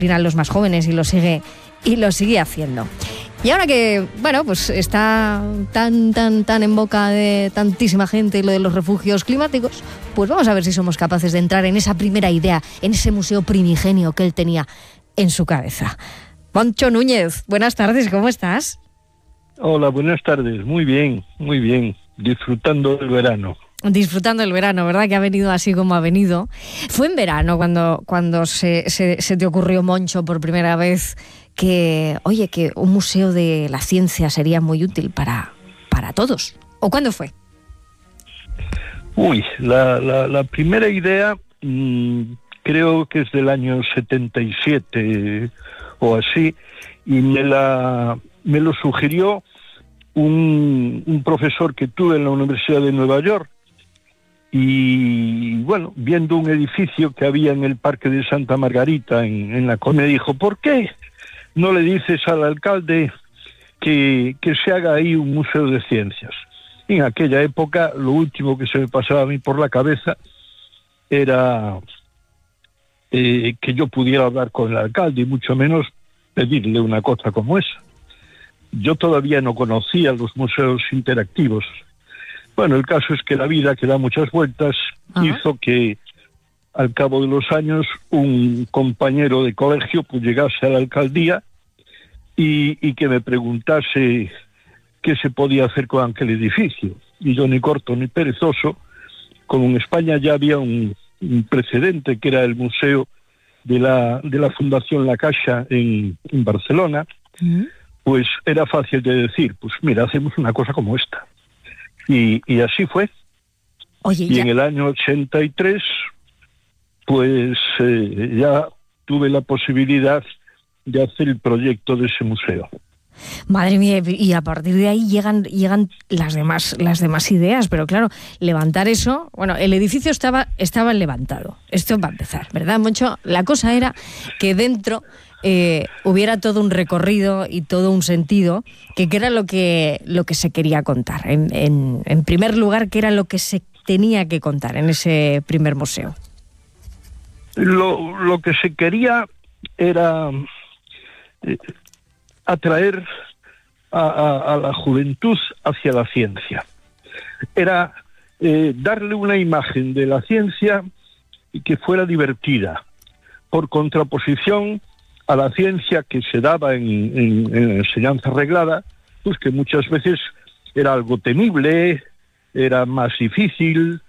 dirán los más jóvenes y lo sigue haciendo. Y ahora que, bueno, pues está tan en boca de tantísima gente lo de los refugios climáticos, pues vamos a ver si somos capaces de entrar en esa primera idea, en ese museo primigenio que él tenía en su cabeza. Moncho Núñez, buenas tardes, ¿cómo estás? Hola, buenas tardes, muy bien, disfrutando del verano. Disfrutando del verano, ¿verdad? Que ha venido así como ha venido. Fue en verano cuando se te ocurrió, Moncho, por primera vez que un museo de la ciencia sería muy útil para todos. ¿O cuándo fue? La primera idea creo que es del año 77 o así, y me lo sugirió un profesor que tuve en la Universidad de Nueva York. Y bueno, viendo un edificio que había en el Parque de Santa Margarita, en la me dijo, ¿por qué no le dices al alcalde que se haga ahí un museo de ciencias? Y en aquella época lo último que se me pasaba a mí por la cabeza era que yo pudiera hablar con el alcalde y mucho menos pedirle una cosa como esa. Yo todavía no conocía los museos interactivos. Bueno, el caso es que la vida, que da muchas vueltas, hizo que al cabo de los años un compañero de colegio pues llegase a la alcaldía y que me preguntase qué se podía hacer con aquel edificio. Y yo, ni corto ni perezoso, como en España ya había un precedente que era el museo de la Fundación La Caixa en Barcelona, pues era fácil de decir, pues mira, hacemos una cosa como esta. Y así fue. Y en el año 83, pues ya tuve la posibilidad de hacer el proyecto de ese museo. Madre mía, y a partir de ahí llegan las demás ideas, pero claro, levantar eso, bueno, el edificio estaba levantado, esto va a empezar, ¿verdad, Moncho? La cosa era que dentro hubiera todo un recorrido y todo un sentido, que era lo que se quería contar. En primer lugar, ¿qué era lo que se tenía que contar en ese primer museo? Lo que se quería era atraer a la juventud hacia la ciencia. Era darle una imagen de la ciencia que fuera divertida, por contraposición a la ciencia que se daba en enseñanza reglada, pues que muchas veces era algo temible, era más difícil,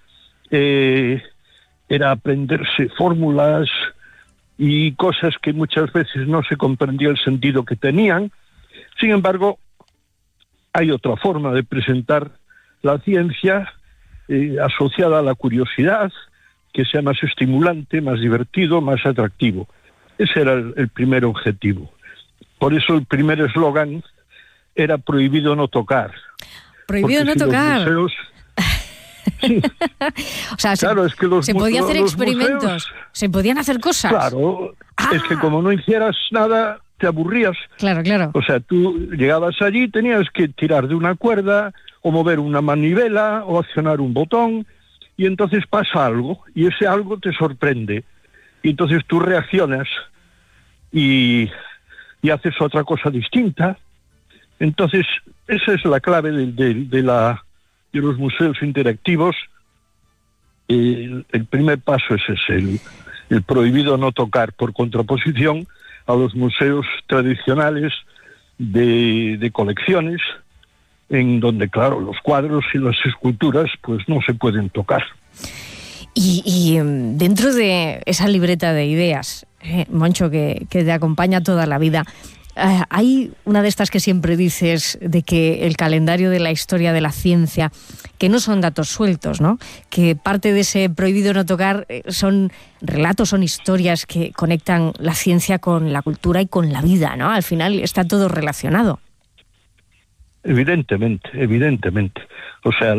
era aprenderse fórmulas y cosas que muchas veces no se comprendía el sentido que tenían. Sin embargo, hay otra forma de presentar la ciencia asociada a la curiosidad, que sea más estimulante, más divertido, más atractivo. Ese era el primer objetivo. Por eso el primer eslogan era prohibido no tocar. Prohibido no tocar. Museos, sí. O sea, claro, es que se podían hacer experimentos, museos, se podían hacer cosas. Claro, es que como no hicieras nada, te aburrías. Claro. O sea, tú llegabas allí, tenías que tirar de una cuerda, o mover una manivela, o accionar un botón, y entonces pasa algo, y ese algo te sorprende. Y entonces tú reaccionas y haces otra cosa distinta. Entonces, esa es la clave de los museos interactivos. El primer paso es ese, el prohibido no tocar, por contraposición a los museos tradicionales de colecciones, en donde, claro, los cuadros y las esculturas pues no se pueden tocar. Y dentro de esa libreta de ideas, Moncho, que te acompaña toda la vida, hay una de estas que siempre dices, de que el calendario de la historia de la ciencia, que no son datos sueltos, ¿no? Que parte de ese prohibido no tocar son relatos, son historias que conectan la ciencia con la cultura y con la vida, ¿no? Al final está todo relacionado. Evidentemente. O sea,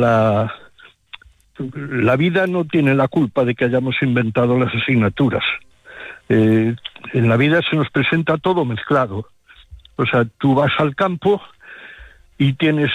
la vida no tiene la culpa de que hayamos inventado las asignaturas. En la vida se nos presenta todo mezclado. O sea, tú vas al campo y tienes